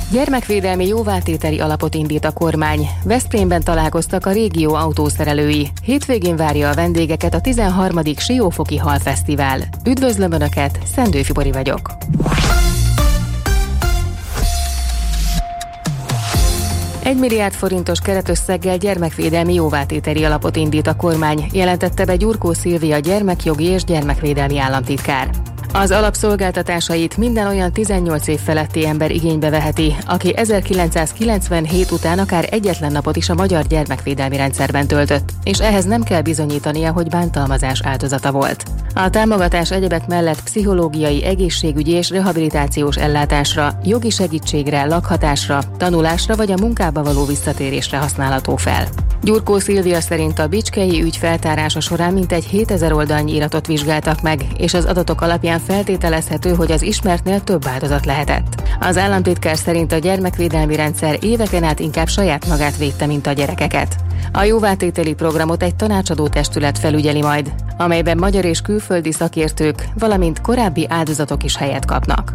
Gyermekvédelmi jóvátételi alapot indít a kormány. Veszprémben találkoztak a régió autószerelői. Hétvégén várja a vendégeket a 13. Siófoki Halfesztivál. Üdvözlöm Önöket, Szendő Fibori vagyok. $1 milliárd forintos keretösszeggel gyermekvédelmi jóvátételi alapot indít a kormány, jelentette be Gyurkó Szilvia gyermekjogi és gyermekvédelmi államtitkár. Az alapszolgáltatásait minden olyan 18 év feletti ember igénybe veheti, aki 1997 után akár egyetlen napot is a magyar gyermekvédelmi rendszerben töltött, és ehhez nem kell bizonyítania, hogy bántalmazás áldozata volt. A támogatás egyebek mellett pszichológiai, egészségügyi és rehabilitációs ellátásra, jogi segítségre, lakhatásra, tanulásra vagy a munkába való visszatérésre használható fel. Gyurkó Szilvia szerint a bicskei ügy feltárása során mintegy 7000 oldalnyi iratot vizsgáltak meg, és az adatok alapján feltételezhető, hogy az ismertnél több áldozat lehetett. Az államtitkár szerint a gyermekvédelmi rendszer éveken át inkább saját magát védte, mint a gyerekeket. A jóvátételi programot egy tanácsadó testület felügyeli majd, amelyben magyar és külföldi szakértők, valamint korábbi áldozatok is helyet kapnak.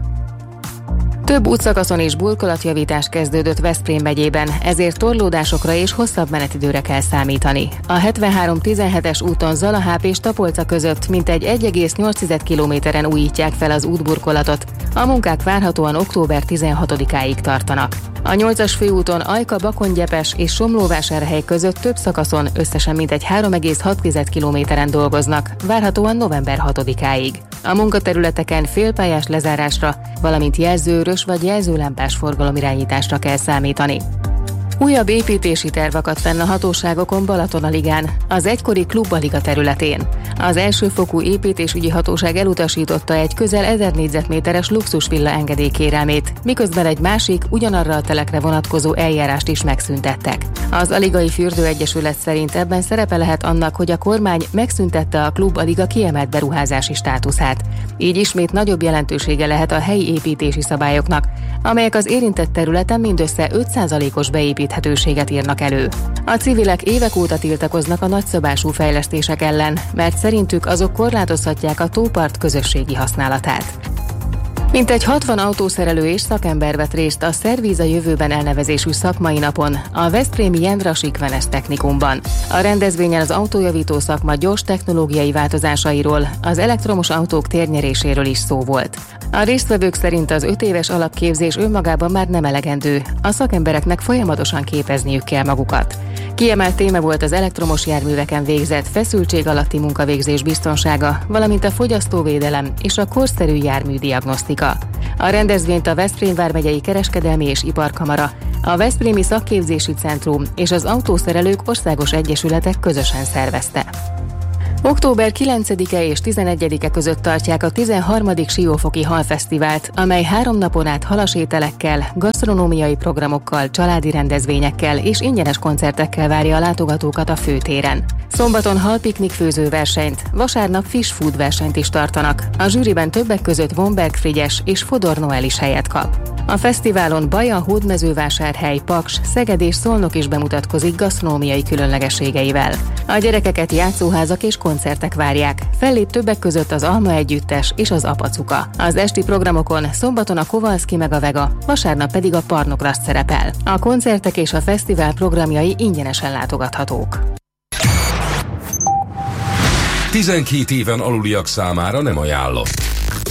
Több útszakaszon is burkolatjavítás kezdődött Veszprém megyében, ezért torlódásokra és hosszabb menetidőre kell számítani. A 73-17-es úton Zalaháp és Tapolca között mintegy 1,8 kilométeren újítják fel az útburkolatot. A munkák várhatóan október 16-áig tartanak. A 8-as főúton Ajka-Bakongyepes és Somlóvásárhely között több szakaszon összesen mintegy 3,6 kilométeren dolgoznak, várhatóan november 6-áig. A munkaterületeken félpályás lezárásra, valamint jelzőrös vagy jelzőlámpás forgalomirányításra kell számítani. Újabb építési terv akadt fenn a hatóságokon Balatonaligán, az egykori Klubbaliga területén. Az elsőfokú építésügyi hatóság elutasította egy közel 1000 négyzetméteres luxusvilla engedélykérelmét, miközben egy másik, ugyanarra a telekre vonatkozó eljárást is megszüntettek. Az Aligai Fürdőegyesület szerint ebben szerepe lehet annak, hogy a kormány megszüntette a Klubbaliga kiemelt beruházási státuszát. Így ismét nagyobb jelentősége lehet a helyi építési szabályoknak, amelyek az érintett területen mindössze 5%-os beépíthetőséget írnak elő. A civilek évek óta tiltakoznak a nagyszabású fejlesztések ellen, mert szerintük azok korlátozhatják a tópart közösségi használatát. Mintegy 60 autószerelő és szakember vett részt a Szervíz a jövőben elnevezésű szakmai napon a veszprémi Jendra Sikvenes technikumban. A rendezvényen az autójavító szakma gyors technológiai változásairól, az elektromos autók térnyeréséről is szó volt. A résztvevők szerint az 5 éves alapképzés önmagában már nem elegendő, a szakembereknek folyamatosan képezniük kell magukat. Kiemelt téma volt az elektromos járműveken végzett feszültség alatti munkavégzés biztonsága, valamint a fogyasztóvédelem és a korszerű járműdiagnosztika. A rendezvényt a Veszprém vármegyei Kereskedelmi és Iparkamara, a Veszprémi Szakképzési Centrum és az Autószerelők Országos Egyesülete közösen szervezte. Október 9-e és 11-e között tartják a 13. Siófoki Halfesztivált, amely 3 napon át halasételekkel, gasztronómiai programokkal, családi rendezvényekkel és ingyenes koncertekkel várja a látogatókat a főtéren. Szombaton halpiknik főző versenyt, vasárnap fish food versenyt is tartanak. A zsűriben többek között Vomberg Frigyes és Fodor Noel is helyet kap. A fesztiválon Baja, Hódmezővásárhely, Paks, Szeged és Szolnok is bemutatkozik gasztronómiai különlegességeivel. A gyerekeket játszóházak és koncertek várják. Fellép többek között az Alma Együttes és az Apacuka. Az esti programokon szombaton a Kovalszki meg a Vega, vasárnap pedig a Parnokraszt szerepel. A koncertek és a fesztivál programjai ingyenesen látogathatók. 12 éven aluliak számára nem ajánlott.